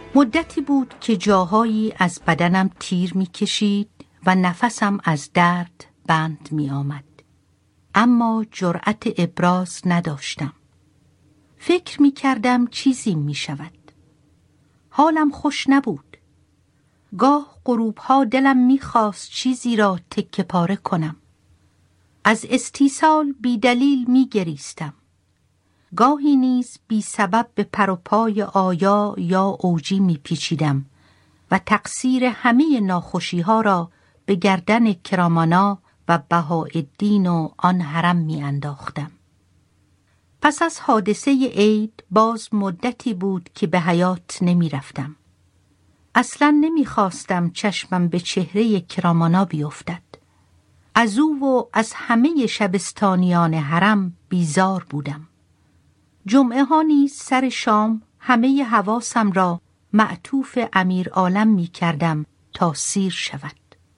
مدتی بود که جاهایی از بدنم تیر می کشید و نفسم از درد بند می آمد. اما جرأت ابراز نداشتم. فکر می کردم چیزی می شود. حالم خوش نبود. گاه غروبها دلم می خواست چیزی را تکه پاره کنم. از استیصال بی دلیل می گریستم. گاهی نیز بی سبب به پر و پای آیا یا اوجی می پیچیدم و تقصیر همه ناخوشی ها را به گردن کرامانا و بهاءالدین و آن حرم می انداختم. پس از حادثه عید باز مدتی بود که به حیات نمی رفتم. اصلا نمی خواستم چشمم به چهره کرامانا بیفتد. از او و از همه شبستانیان حرم بیزار بودم. جمعه ها نیز سر شام همه حواسم را معطوف امیر عالم می کردم تا سیر شود.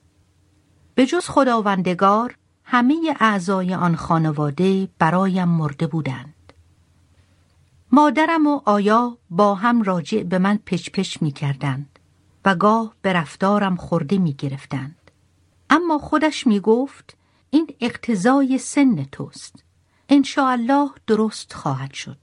به جز خداوندگار همه اعضای آن خانواده برایم مرده بودند. مادرم و آیا با هم راجع به من پچ پچ می کردند و گاه به رفتارم خورده می گرفتند. اما خودش می گفت این اقتضای سن توست. انشاءالله درست خواهد شد.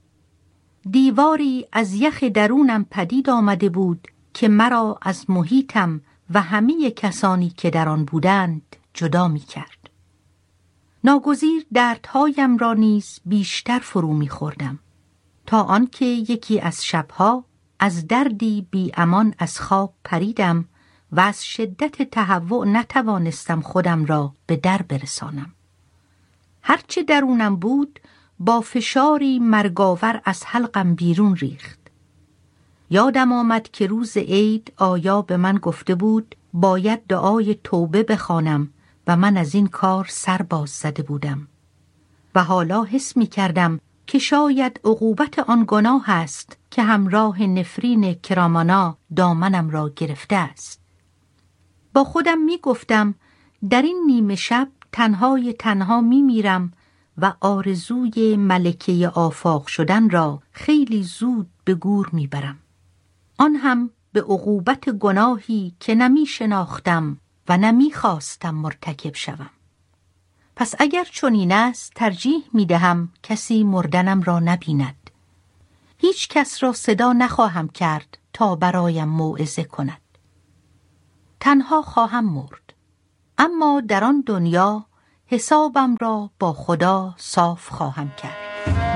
دیواری از یخ درونم پدید آمده بود که مرا از محیطم و همه کسانی که در آن بودند جدا می کرد. ناگزیر دردهایم را نیز بیشتر فرو می خوردم تا آنکه یکی از شبها از دردی بی امان از خواب پریدم و از شدت تهوع نتوانستم خودم را به در برسانم. هرچه درونم بود با فشاری مرگاور از حلقم بیرون ریخت. یادم آمد که روز عید آیا به من گفته بود باید دعای توبه بخوانم و من از این کار سر باز زده بودم و حالا حس می کردم که شاید عقوبت آن گناه است که همراه نفرین کرامانا دامنم را گرفته است. با خودم می گفتم در این نیمه شب تنها می میرم و آرزوی ملکه آفاق شدن را خیلی زود به گور می برم. آن هم به عقوبت گناهی که نمی شناختم و نمی خواستم مرتکب شوم. پس اگر چنین است ترجیح می دهم کسی مردنم را نبیند. هیچ کس را صدا نخواهم کرد تا برایم موعظه کند. تنها خواهم مرد. اما در آن دنیا حسابم را با خدا صاف خواهم کرد.